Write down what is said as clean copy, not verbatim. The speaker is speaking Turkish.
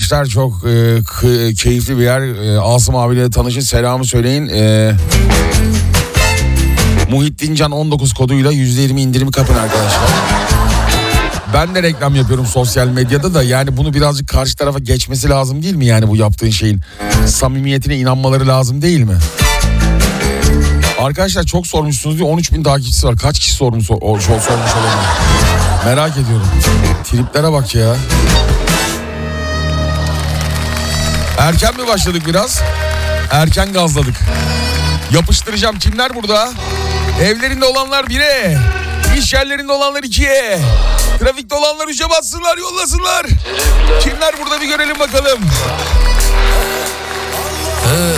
arkadaşlar. Çok keyifli bir yer. Asım abiyle tanışın, selamı söyleyin. Muhittin Can 19 koduyla %20 indirimi kapın arkadaşlar. Ben de reklam yapıyorum sosyal medyada da, yani bunu birazcık karşı tarafa geçmesi lazım değil mi? Yani bu yaptığın şeyin samimiyetine inanmaları lazım değil mi? Arkadaşlar çok sormuşsunuz diyor, 13.000 takipçisi var. Kaç kişi sormuş olabilir? Merak ediyorum. Triplere bak ya. Erken mi başladık biraz? Erken gazladık. Yapıştıracağım. Kimler burada? Evlerinde olanlar 1'e. İş yerlerinde olanlar 2'ye. Trafikte olanlar 3'e bassınlar, yollasınlar. Kimler burada bir görelim bakalım.